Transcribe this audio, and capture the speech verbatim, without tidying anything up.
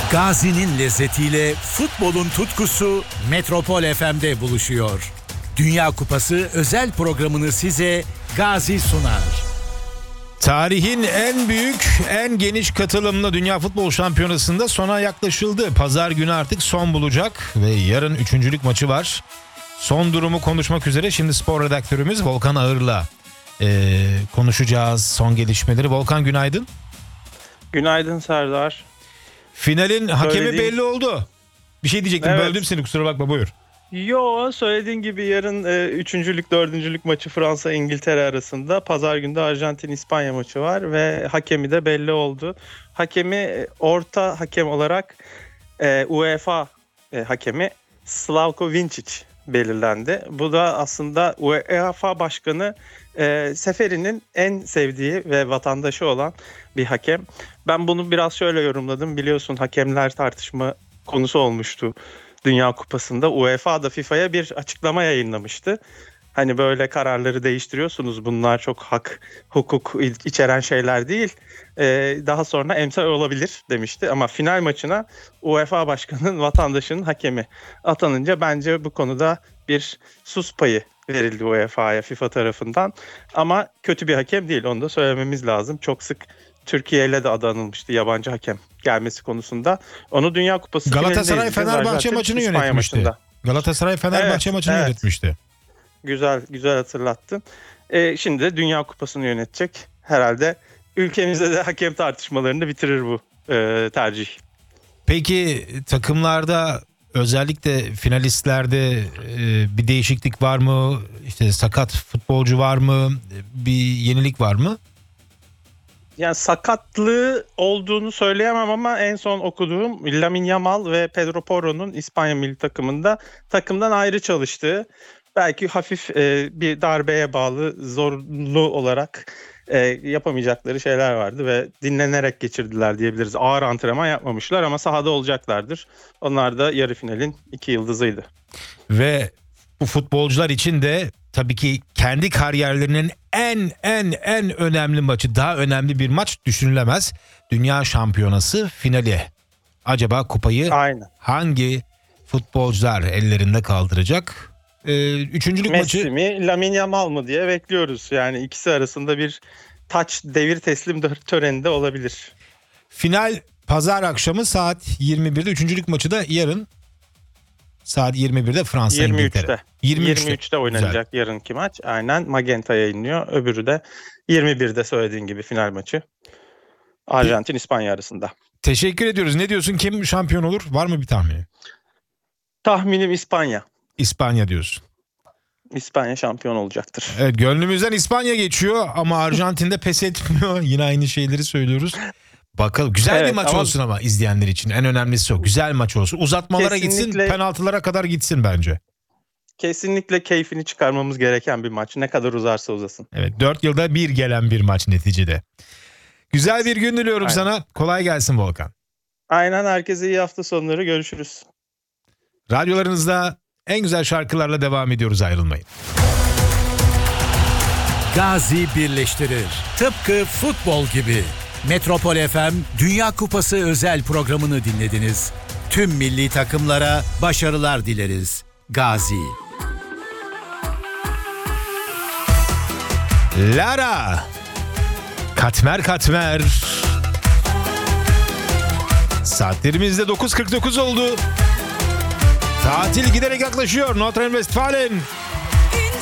Gazi'nin lezzetiyle futbolun tutkusu Metropol F M'de buluşuyor. Dünya Kupası özel programını size Gazi sunar. Tarihin en büyük, en geniş katılımlı Dünya Futbol Şampiyonası'nda sona yaklaşıldı. Pazar günü artık son bulacak ve yarın üçüncülük maçı var. Son durumu konuşmak üzere şimdi spor redaktörümüz Volkan Ağır'la e, konuşacağız son gelişmeleri. Volkan, günaydın. Günaydın Serdar. Finalin hakemi Söylediğin... belli oldu. Bir şey diyecektim, evet. Böldüm seni, kusura bakma, buyur. Yo, söylediğin gibi yarın e, üçüncülük, dördüncülük maçı Fransa-İngiltere arasında. Pazar günü de Arjantin-İspanya maçı var ve hakemi de belli oldu. Hakemi e, orta hakem olarak e, UEFA e, hakemi Slavko Vincic belirlendi. Bu da aslında UEFA Başkanı e, Seferi'nin en sevdiği ve vatandaşı olan bir hakem. Ben bunu biraz şöyle yorumladım. Biliyorsun, hakemler tartışma konusu olmuştu Dünya Kupası'nda. UEFA da FIFA'ya bir açıklama yayınlamıştı. Hani böyle kararları değiştiriyorsunuz, bunlar çok hak, hukuk içeren şeyler değil. Ee, daha sonra emsal olabilir demişti. Ama final maçına UEFA Başkanı'nın vatandaşının hakemi atanınca bence bu konuda bir sus payı verildi UEFA'ya FIFA tarafından. Ama kötü bir hakem değil, onu da söylememiz lazım. Çok sık Türkiye ile de adı anılmıştı yabancı hakem gelmesi konusunda. Onu Dünya Kupası Galatasaray Fenerbahçe maçını yönetmişti. Maçında. Galatasaray Fenerbahçe evet, maçını evet. yönetmişti. Güzel, güzel hatırlattın. Ee, şimdi de Dünya Kupası'nı yönetecek. Herhalde ülkemizde de hakem tartışmalarını bitirir bu e, tercih. Peki takımlarda, özellikle finalistlerde e, bir değişiklik var mı? İşte sakat futbolcu var mı? Bir yenilik var mı? Yani sakatlığı olduğunu söyleyemem ama en son okuduğum Lamine Yamal ve Pedro Porro'nun İspanya milli takımında takımdan ayrı çalıştığı, belki hafif e, bir darbeye bağlı zorlu olarak e, yapamayacakları şeyler vardı ve dinlenerek geçirdiler diyebiliriz. Ağır antrenman yapmamışlar ama sahada olacaklardır. Onlar da yarı finalin iki yıldızıydı. Ve bu futbolcular için de tabii ki kendi kariyerlerinin en en en önemli maçı, daha önemli bir maç düşünülemez. Dünya Şampiyonası finali. Acaba kupayı Aynen. hangi futbolcular ellerinde kaldıracak? Ee, üçüncülük Messi maçı... mi, Lamine Yamal mı diye bekliyoruz. Yani ikisi arasında bir taç devir teslim töreninde olabilir. Final pazar akşamı saat yirmi birde. Üçüncülük maçı da yarın saat yirmi birde Fransa İngiltere. yirmi üçte. yirmi üçte oynanacak Güzel. Yarınki maç. Aynen, Magenta yayınlıyor. Öbürü de yirmi birde söylediğin gibi final maçı. Arjantin İspanya arasında. Teşekkür ediyoruz. Ne diyorsun? Kim şampiyon olur? Var mı bir tahmini? Tahminim İspanya. İspanya diyorsun. İspanya şampiyon olacaktır. Evet, gönlümüzden İspanya geçiyor ama Arjantin'de pes etmiyor. Yine aynı şeyleri söylüyoruz. Bakalım, güzel evet, bir maç ama... olsun ama izleyenler için. En önemlisi o. Güzel maç olsun. Uzatmalara Kesinlikle... gitsin, penaltılara kadar gitsin bence. Kesinlikle keyfini çıkarmamız gereken bir maç. Ne kadar uzarsa uzasın. Evet, dört yılda bir gelen bir maç neticede. Güzel bir gün diliyorum Aynen. sana. Kolay gelsin Volkan. Aynen, herkese iyi hafta sonları. Görüşürüz. Radyolarınızda en güzel şarkılarla devam ediyoruz, ayrılmayın. Gazi birleştirir. Tıpkı futbol gibi. Metropol F M Dünya Kupası özel programını dinlediniz. Tüm milli takımlara başarılar dileriz. Gazi. Lara. Katmer katmer. Saatlerimizde dokuz kırk dokuz oldu. Tatil giderek yaklaşıyor. Nordrhein-Westfalen